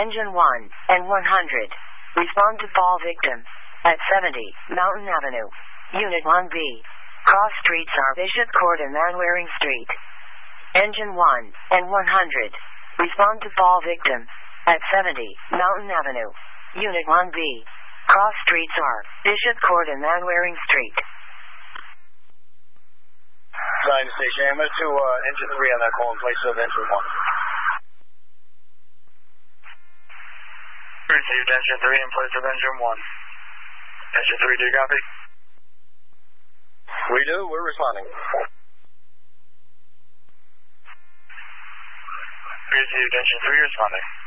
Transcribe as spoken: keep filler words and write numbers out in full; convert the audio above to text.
Engine one and one hundred. Respond to fall victim at seventy Mountain Avenue. Unit one B. Cross streets are Bishop Court and Manwaring Street. Engine one and one hundred. Respond to fall victim at seventy Mountain Avenue. Unit one B. Cross streets are Bishop Court and Manwaring Street. Nine station. I'm going to uh, engine three on that call in place of engine one. Received engine three in place of engine one. Engine three, do you copy? We do. We're responding. Received engine three responding.